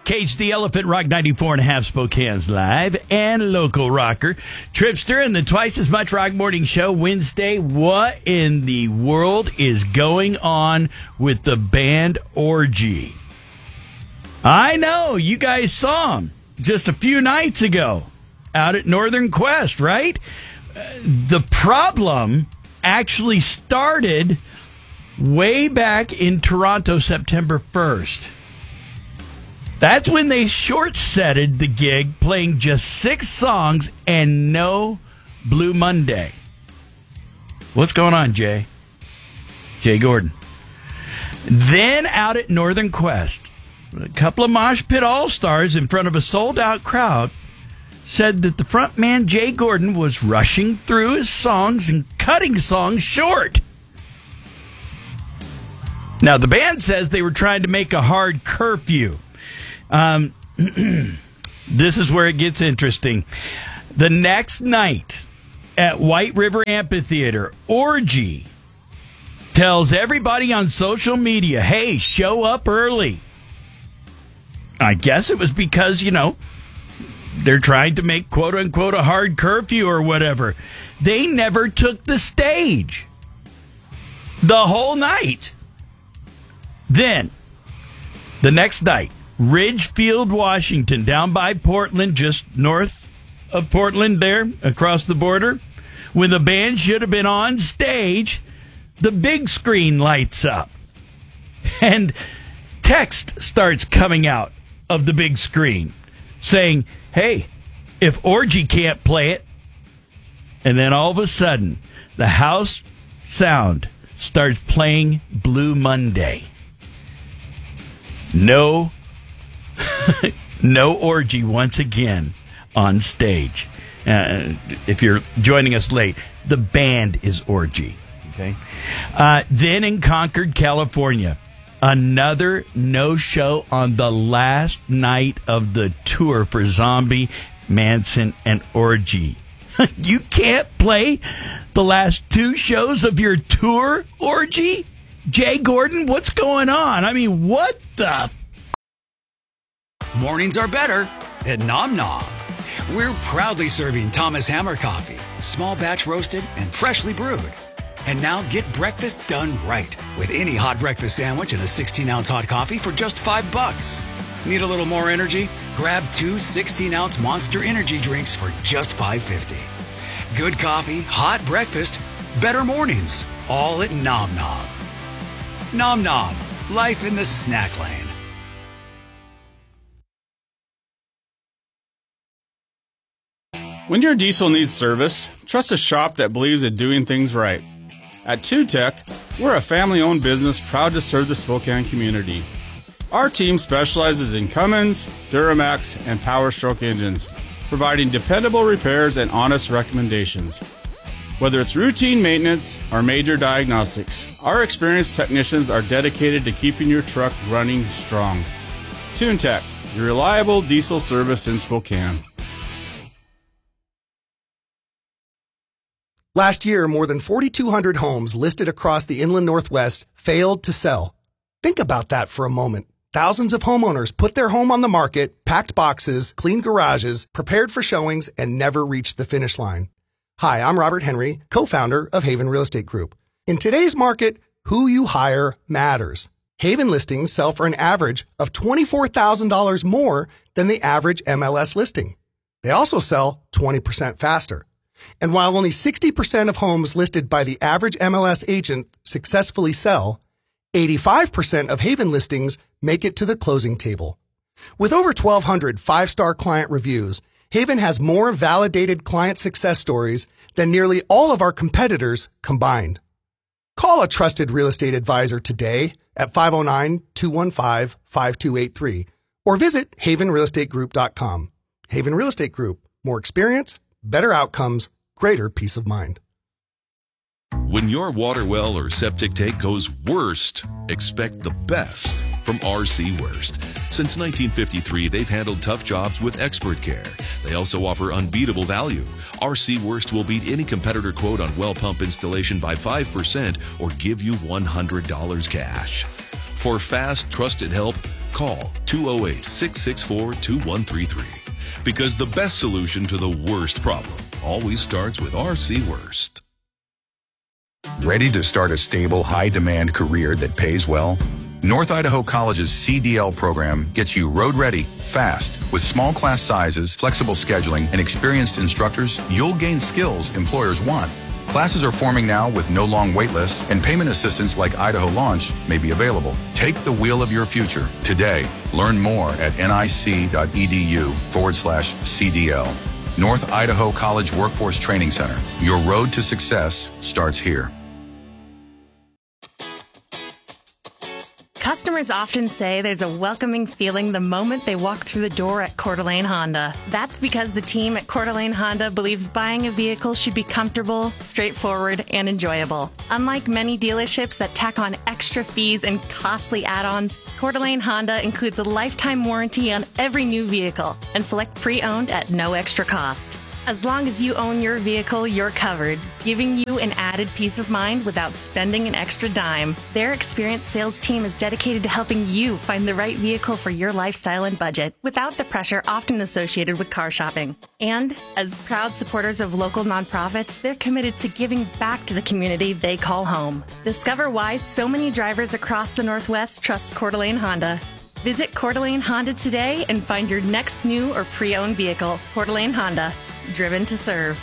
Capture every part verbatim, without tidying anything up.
Cage the Elephant, Rock ninety-four and a half, Spokane's live and local rocker. Tripster and the Twice as Much Rock Morning Show Wednesday. What in the world is going on with the band Orgy? I know, you guys saw them just a few nights ago out at Northern Quest, right? Uh, the problem actually started way back in Toronto, September first. That's when they short-setted the gig, playing just six songs and no Blue Monday. What's going on, Jay? Jay Gordon. Then out at Northern Quest, a couple of Mosh Pit All-Stars in front of a sold-out crowd said that the frontman, Jay Gordon, was rushing through his songs and cutting songs short. Now, the band says they were trying to make a hard curfew. Um, this is where it gets interesting. The next night at White River Amphitheater, Orgy tells everybody on social media, hey, show up early. I guess it was because, you know, they're trying to make quote-unquote a hard curfew or whatever. They never took the stage the whole night. Then, the next night, Ridgefield, Washington, down by Portland, just north of Portland there, across the border, when the band should have been on stage, the big screen lights up. And text starts coming out of the big screen saying, hey, if Orgy can't play it, and then all of a sudden, the house sound starts playing Blue Monday. No No Orgy once again on stage. Uh, if you're joining us late, the band is Orgy. Okay. Uh, then in Concord, California, another no-show on the last night of the tour for Zombie, Manson, and Orgy. You can't play the last two shows of your tour, Orgy? Jay Gordon, what's going on? I mean, what the... Mornings are better at Nom Nom. We're proudly serving Thomas Hammer coffee, small batch roasted and freshly brewed. And now get breakfast done right with any hot breakfast sandwich and a sixteen-ounce hot coffee for just five bucks. Need a little more energy? Grab two sixteen-ounce Monster Energy drinks for just five fifty. Good coffee, hot breakfast, better mornings, all at Nom Nom. Nom Nom, life in the snack lane. When your diesel needs service, trust a shop that believes in doing things right. At Two Tech, we're a family-owned business proud to serve the Spokane community. Our team specializes in Cummins, Duramax, and Power Stroke engines, providing dependable repairs and honest recommendations. Whether it's routine maintenance or major diagnostics, our experienced technicians are dedicated to keeping your truck running strong. Tune Tech, your reliable diesel service in Spokane. Last year, more than forty-two hundred homes listed across the inland Northwest failed to sell. Think about that for a moment. Thousands of homeowners put their home on the market, packed boxes, cleaned garages, prepared for showings, and never reached the finish line. Hi, I'm Robert Henry, co-founder of Haven Real Estate Group. In today's market, who you hire matters. Haven listings sell for an average of twenty-four thousand dollars more than the average M L S listing. They also sell twenty percent faster. And while only sixty percent of homes listed by the average M L S agent successfully sell, eighty-five percent of Haven listings make it to the closing table. With over twelve hundred five-star client reviews, Haven has more validated client success stories than nearly all of our competitors combined. Call a trusted real estate advisor today at five oh nine, two one five, five two eight three or visit haven real estate group dot com. Haven Real Estate Group. More experience, better outcomes, greater peace of mind. When your water well or septic tank goes worst, expect the best from R C Worst. Since nineteen fifty-three, they've handled tough jobs with expert care. They also offer unbeatable value. R C Worst will beat any competitor quote on well pump installation by five percent or give you one hundred dollars cash. For fast, trusted help, Call two oh eight, six six four, two one three three. Because the best solution to the worst problem always starts with R C Worst. Ready to start a stable, high-demand career that pays well? North Idaho College's C D L program gets you road-ready, fast. With small class sizes, flexible scheduling, and experienced instructors, you'll gain skills employers want. Classes are forming now with no long wait lists, and payment assistance like Idaho Launch may be available. Take the wheel of your future today. Learn more at nic.edu forward slash CDL. North Idaho College Workforce Training Center. Your road to success starts here. Customers often say there's a welcoming feeling the moment they walk through the door at Coeur d'Alene Honda. That's because the team at Coeur d'Alene Honda believes buying a vehicle should be comfortable, straightforward, and enjoyable. Unlike many dealerships that tack on extra fees and costly add-ons, Coeur d'Alene Honda includes a lifetime warranty on every new vehicle and select pre-owned at no extra cost. As long as you own your vehicle, you're covered, giving you an added peace of mind without spending an extra dime. Their experienced sales team is dedicated to helping you find the right vehicle for your lifestyle and budget without the pressure often associated with car shopping. And as proud supporters of local nonprofits, they're committed to giving back to the community they call home. Discover why so many drivers across the Northwest trust Coeur d'Alene Honda. Visit Coeur d'Alene Honda today and find your next new or pre-owned vehicle. Coeur d'Alene Honda. Driven to serve.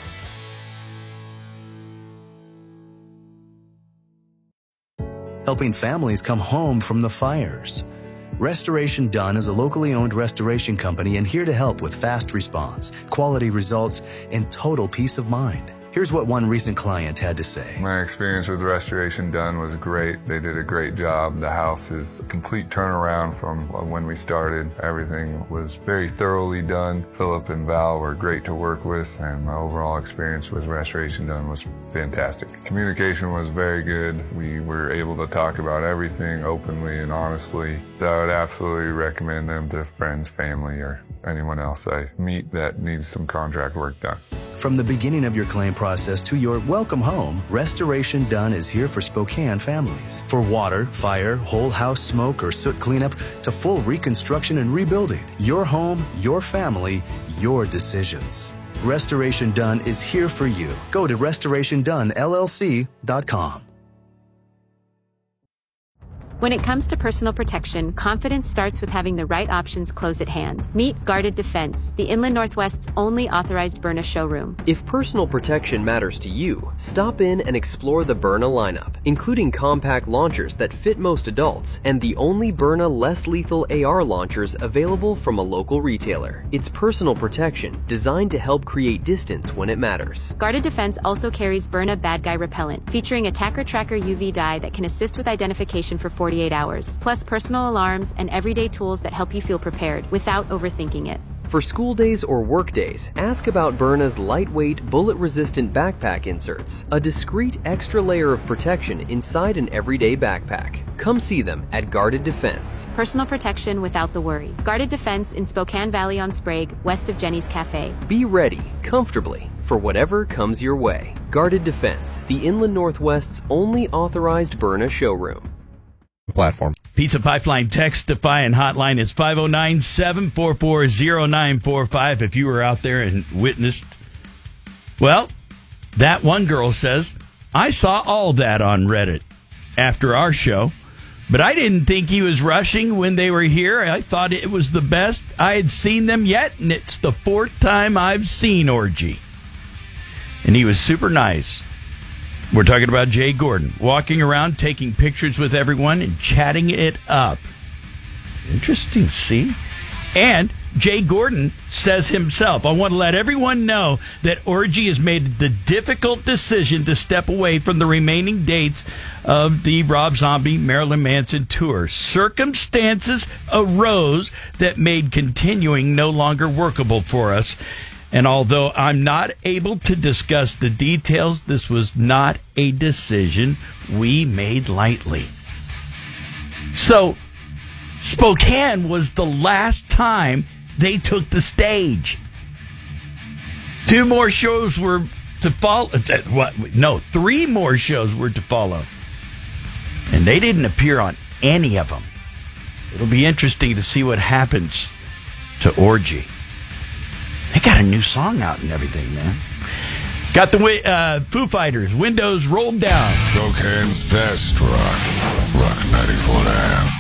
Helping families come home from the fires. Restoration Done is a locally owned restoration company and here to help with fast response, quality results, and total peace of mind. Here's what one recent client had to say. My experience with Restoration Done was great. They did a great job. The house is a complete turnaround from when we started. Everything was very thoroughly done. Philip and Val were great to work with, and my overall experience with Restoration Done was fantastic. Communication was very good. We were able to talk about everything openly and honestly. So I would absolutely recommend them to friends, family, or anyone else I meet that needs some contract work done. From the beginning of your claim process to your welcome home, Restoration Done is here for Spokane families. For water, fire, whole house smoke, or soot cleanup, to full reconstruction and rebuilding. Your home, your family, your decisions. Restoration Done is here for you. Go to restoration done L L C dot com. When it comes to personal protection, confidence starts with having the right options close at hand. Meet Guarded Defense, the Inland Northwest's only authorized Byrna showroom. If personal protection matters to you, stop in and explore the Byrna lineup, including compact launchers that fit most adults and the only Byrna less lethal A R launchers available from a local retailer. It's personal protection designed to help create distance when it matters. Guarded Defense also carries Byrna Bad Guy Repellent, featuring Attacker Tracker U V dye that can assist with identification for forty-eight hours, plus personal alarms and everyday tools that help you feel prepared without overthinking it. For school days or work days, ask about Byrna's lightweight, bullet-resistant backpack inserts, a discreet extra layer of protection inside an everyday backpack. Come see them at Guarded Defense. Personal protection without the worry. Guarded Defense in Spokane Valley on Sprague, west of Jenny's Cafe. Be ready, comfortably, for whatever comes your way. Guarded Defense, the Inland Northwest's only authorized Byrna showroom. Platform. Pizza Pipeline text Defiant hotline is five oh nine, seven four four, oh nine four five if you were out there and witnessed. Well, that one girl says, I saw all that on Reddit after our show, but I didn't think he was rushing when they were here. I thought it was the best I had seen them yet, and it's the fourth time I've seen Orgy. And he was super nice. We're talking about Jay Gordon, walking around, taking pictures with everyone, and chatting it up. Interesting, see? And Jay Gordon says himself, I want to let everyone know that Orgy has made the difficult decision to step away from the remaining dates of the Rob Zombie Marilyn Manson tour. Circumstances arose that made continuing no longer workable for us. And although I'm not able to discuss the details, this was not a decision we made lightly. So, Spokane was the last time they took the stage. Two more shows were to follow. What? No, three more shows were to follow. And they didn't appear on any of them. It'll be interesting to see what happens to Orgy. They got a new song out and everything, man. Got the uh, Foo Fighters, Windows Rolled Down. Spokane's best rock. Rock ninety-four and a half.